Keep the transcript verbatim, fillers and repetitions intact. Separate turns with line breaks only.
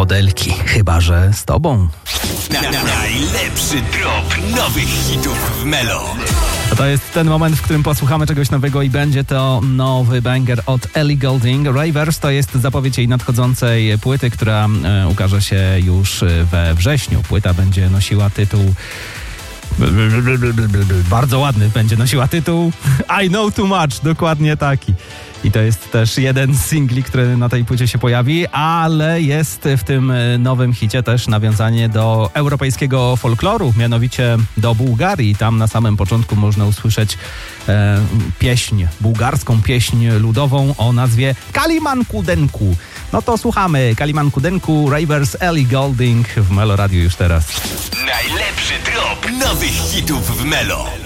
modelki, chyba że z tobą.
Na, na, najlepszy drop nowych hitów w Melo.
A to jest ten moment, w którym posłuchamy czegoś nowego i będzie to nowy banger od Ellie Goulding. Ravers to jest zapowiedź jej nadchodzącej płyty, która e, ukaże się już we wrześniu. Płyta będzie nosiła tytuł... Bardzo ładny, będzie nosiła tytuł I Know Too Much, dokładnie taki. I to jest też jeden z singli, który na tej płycie się pojawi, ale jest w tym nowym hicie też nawiązanie do europejskiego folkloru, mianowicie do Bułgarii. Tam na samym początku można usłyszeć e, pieśń, bułgarską pieśń ludową o nazwie Kaliman Kudenku. No to słuchamy Kaliman Kudenku, Ravers, Ellie Goulding w Melo Radio już teraz.
Najlepszy drop nowych hitów w Melo.